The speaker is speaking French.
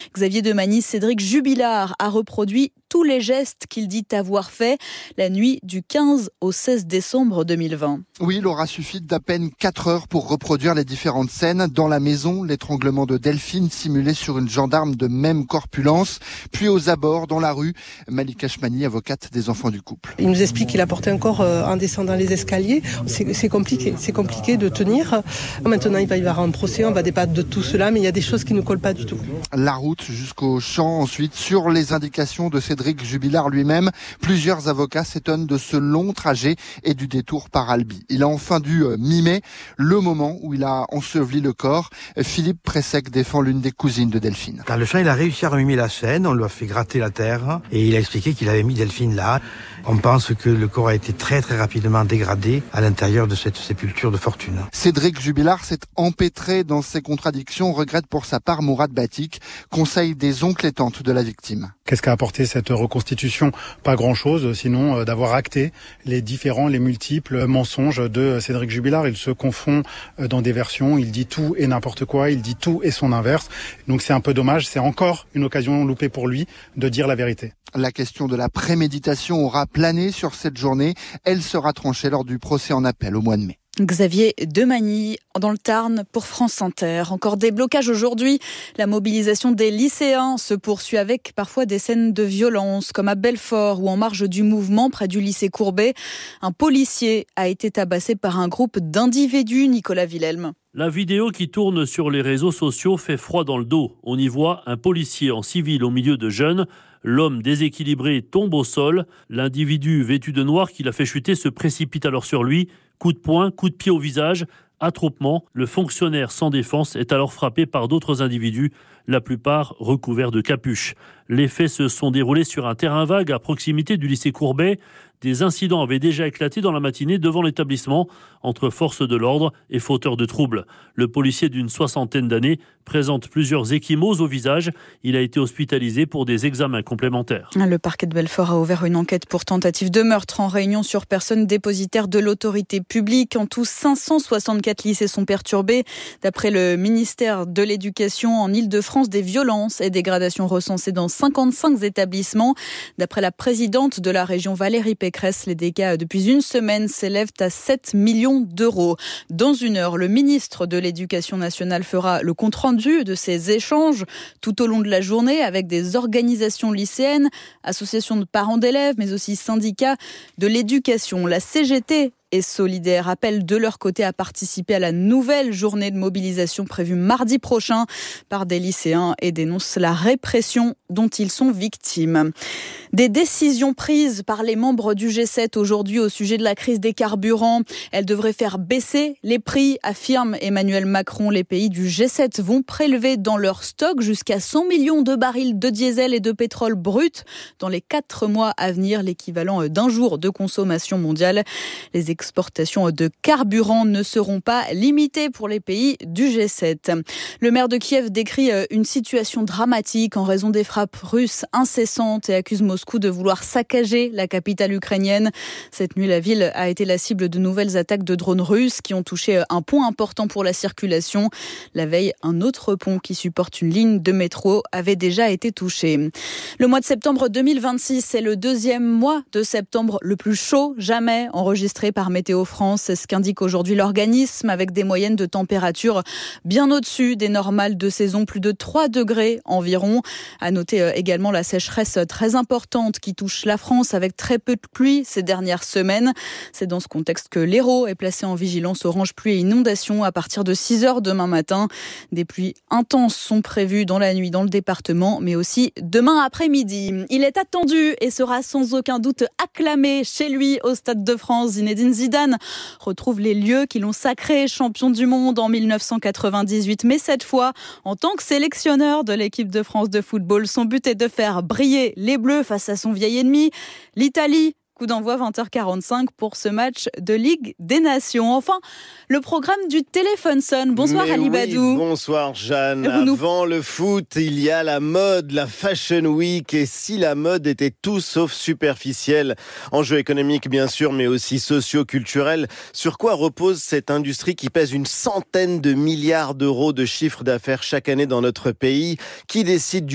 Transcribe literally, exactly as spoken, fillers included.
Xavier Demagny, Cédric Jubilard a reproduit tous les gestes qu'il dit avoir faits la nuit du quinze au seize décembre deux mille vingt. Oui, il aura suffi d'à peine quatre heures pour reproduire les différentes scènes. Dans la maison, l'étranglement de Delphine simulé sur une gendarme de même corpulence. Puis aux abords, dans la rue, Malika Chmani, avocate des enfants du couple. Il nous explique qu'il a porté un corps en descendant les escaliers. C'est, c'est compliqué, c'est compliqué de tenir. Maintenant, il va y avoir un procès, on va débattre de tout cela, mais il y a des choses qui ne collent pas du tout. La route jusqu'au champ, ensuite, sur les indications de Cédric Jubilard lui-même. Plusieurs avocats s'étonnent de ce long trajet et du détour par Albi. Il a enfin dû mimer le moment où il a enseveli le corps. Philippe Pressec défend l'une des cousines de Delphine. Car le chien, il a réussi à remimer la scène, on lui a fait gratter la terre et il a expliqué qu'il avait mis Delphine là. On pense que le corps a été très très rapidement dégradé à l'intérieur de cette sépulture de fortune. Cédric Jubilard s'est empêtré dans ses contradictions, regrette pour sa part Mourad Batik, conseil des oncles et tantes de la victime. Qu'est-ce qu'a apporté cette reconstitution ? Pas grand-chose, sinon d'avoir acté les différents, les multiples mensonges de Cédric Jubilard. Il se confond dans des versions, il dit tout et n'importe quoi, il dit tout et son inverse. Donc c'est un peu dommage, c'est encore une occasion loupée pour lui de dire la vérité. La question de la préméditation aura plané sur cette journée. Elle sera tranchée lors du procès en appel au mois de mai. Xavier Demagny dans le Tarn pour France Inter. Encore des blocages aujourd'hui. La mobilisation des lycéens se poursuit avec parfois des scènes de violence comme à Belfort ou en marge du mouvement près du lycée Courbet. Un policier a été tabassé par un groupe d'individus, Nicolas Villelme. La vidéo qui tourne sur les réseaux sociaux fait froid dans le dos. On y voit un policier en civil au milieu de jeunes. L'homme déséquilibré tombe au sol. L'individu vêtu de noir qui l'a fait chuter se précipite alors sur lui. Coup de poing, coup de pied au visage, attroupement. Le fonctionnaire sans défense est alors frappé par d'autres individus, la plupart recouverts de capuches. Les faits se sont déroulés sur un terrain vague à proximité du lycée Courbet. Des incidents avaient déjà éclaté dans la matinée devant l'établissement entre forces de l'ordre et fauteurs de troubles. Le policier d'une soixantaine d'années présente plusieurs ecchymoses au visage. Il a été hospitalisé pour des examens complémentaires. Le parquet de Belfort a ouvert une enquête pour tentative de meurtre en réunion sur personne dépositaire de l'autorité publique. En tout, cinq cent soixante-quatre lycées sont perturbés. D'après le ministère de l'Éducation, en Île-de-France, des violences et dégradations recensées dans cinquante-cinq établissements. D'après la présidente de la région, Valérie Pécresse, les dégâts depuis une semaine s'élèvent à sept millions d'euros. Dans une heure, le ministre de l'Éducation nationale fera le compte-rendu de ces échanges tout au long de la journée avec des organisations lycéennes, associations de parents d'élèves, mais aussi syndicats de l'éducation. La C G T et Solidaires appellent de leur côté à participer à la nouvelle journée de mobilisation prévue mardi prochain par des lycéens et dénoncent la répression dont ils sont victimes. Des décisions prises par les membres du G sept aujourd'hui au sujet de la crise des carburants. Elles devraient faire baisser les prix, affirme Emmanuel Macron. Les pays du G sept vont prélever dans leur stock jusqu'à cent millions de barils de diesel et de pétrole brut dans les quatre mois à venir, l'équivalent d'un jour de consommation mondiale. Les exportations de carburant ne seront pas limitées pour les pays du G sept. Le maire de Kiev décrit une situation dramatique en raison des frappes russes incessantes et accuse Moscou de vouloir saccager la capitale ukrainienne. Cette nuit, la ville a été la cible de nouvelles attaques de drones russes qui ont touché un pont important pour la circulation. La veille, un autre pont qui supporte une ligne de métro avait déjà été touché. Le mois de septembre deux mille vingt-six, c'est le deuxième mois de septembre le plus chaud jamais enregistré par Météo France. C'est ce qu'indique aujourd'hui l'organisme avec des moyennes de température bien au-dessus des normales de saison, plus de trois degrés environ. À noter également la sécheresse très importante qui touche la France avec très peu de pluie ces dernières semaines. C'est dans ce contexte que l'Hérault est placé en vigilance orange pluie et inondation à partir de six heures demain matin. Des pluies intenses sont prévues dans la nuit dans le département, mais aussi demain après-midi. Il est attendu et sera sans aucun doute acclamé chez lui au Stade de France. Zinedine Zidane retrouve les lieux qui l'ont sacré champion du monde en mille neuf cent quatre-vingt-dix-huit, mais cette fois en tant que sélectionneur de l'équipe de France de football. Son but est de faire briller les Bleus face à son vieil ennemi, l'Italie. Coup d'envoi vingt heures quarante-cinq pour ce match de Ligue des Nations. Enfin, le programme du téléphone sonne. Bonsoir Mais Ali oui, Badou. Bonsoir Jeanne. Nous... Avant le foot, il y a la mode, la Fashion Week. Et si la mode était tout sauf superficielle, enjeux économiques bien sûr, mais aussi socio-culturels, sur quoi repose cette industrie qui pèse une centaine de milliards d'euros de chiffre d'affaires chaque année dans notre pays? Qui décide du